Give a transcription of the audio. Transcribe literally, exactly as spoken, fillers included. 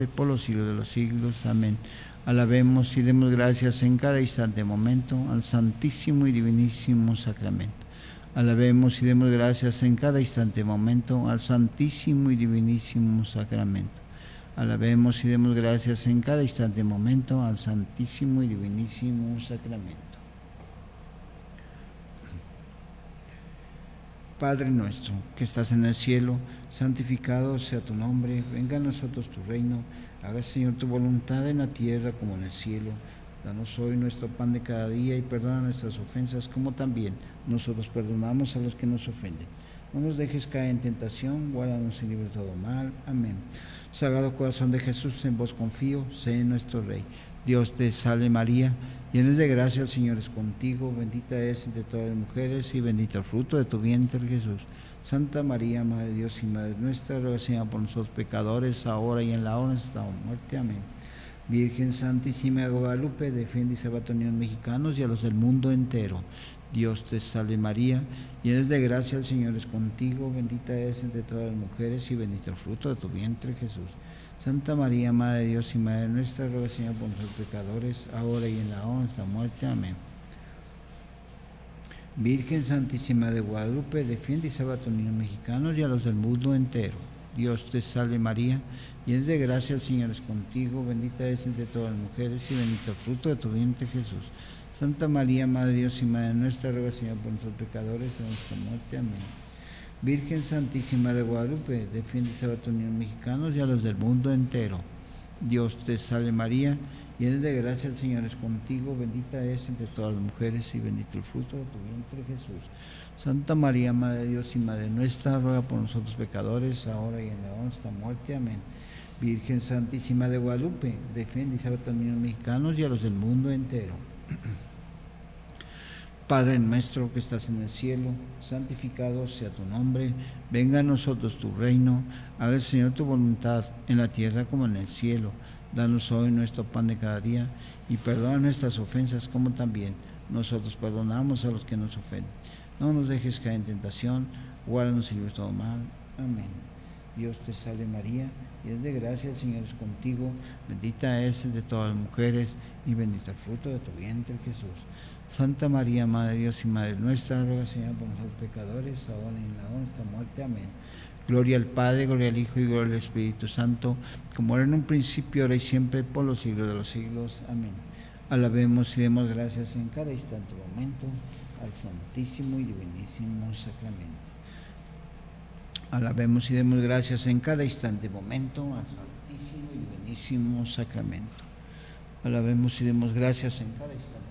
por los siglos de los siglos. Amén. Alabemos y demos gracias en cada instante, momento, al Santísimo y Divinísimo Sacramento. Alabemos y demos gracias en cada instante, momento, al Santísimo y Divinísimo Sacramento. Alabemos y demos gracias en cada instante, momento, al Santísimo y Divinísimo Sacramento. Padre nuestro, que estás en el cielo, santificado sea tu nombre, venga a nosotros tu reino, hágase, Señor, tu voluntad en la tierra como en el cielo. Danos hoy nuestro pan de cada día y perdona nuestras ofensas, como también nosotros perdonamos a los que nos ofenden. No nos dejes caer en tentación, guárdanos y libra de todo mal. Amén. Sagrado corazón de Jesús, en vos confío, sé nuestro Rey. Dios te salve María, llena de gracia, el Señor es contigo, bendita es entre todas las mujeres y bendito el fruto de tu vientre, Jesús. Santa María, Madre de Dios y Madre nuestra, ruega, Señor, por nosotros pecadores, ahora y en la hora de nuestra muerte. Amén. Virgen Santísima de Guadalupe, defiende y salva a todos los mexicanos y a los del mundo entero. Dios te salve María, llena de gracia, el Señor es contigo, bendita es entre todas las mujeres y bendito el fruto de tu vientre, Jesús. Santa María, Madre de Dios y Madre nuestra, ruega, Señor, por nosotros pecadores, ahora y en la hora de nuestra muerte. Amén. Virgen Santísima de Guadalupe, defiende y salva a todos los niños mexicanos y a los del mundo entero. Dios te salve María, llena de gracia, el Señor es contigo, bendita es entre todas las mujeres y bendito el fruto de tu vientre, Jesús. Santa María, Madre de Dios y Madre nuestra, ruega, Señor, por nosotros pecadores, a nuestra muerte. Amén. Virgen Santísima de Guadalupe, defiende y salva a todos los niños mexicanos y a los del mundo entero. Dios te salve María, llena de gracia, el Señor es contigo, bendita es entre todas las mujeres y bendito el fruto de tu vientre, Jesús. Santa María, Madre de Dios y Madre nuestra, ruega por nosotros pecadores, ahora y en la hora de nuestra muerte. Amén. Virgen Santísima de Guadalupe, defiende y salva a todos los niños mexicanos y a los del mundo entero. Padre nuestro que estás en el cielo, santificado sea tu nombre, venga a nosotros tu reino, haga el Señor tu voluntad en la tierra como en el cielo. Danos hoy nuestro pan de cada día y perdona nuestras ofensas como también nosotros perdonamos a los que nos ofenden. No nos dejes caer en tentación, guárdanos y libra de todo mal. Amén. Dios te salve María, llena de gracia, el Señor es contigo, bendita es entre todas las mujeres y bendito el fruto de tu vientre, Jesús. Santa María, Madre de Dios y Madre nuestra, ruega, Señor, por nosotros pecadores, ahora y en la hora de nuestra muerte. Amén. Gloria al Padre, gloria al Hijo y gloria al Espíritu Santo, como era en un principio, ahora y siempre, por los siglos de los siglos. Amén. Alabemos y demos gracias en cada instante y momento al Santísimo y Divinísimo Sacramento. Alabemos y demos gracias en cada instante y momento al Santísimo y Divinísimo Sacramento. Alabemos y demos gracias en cada instante.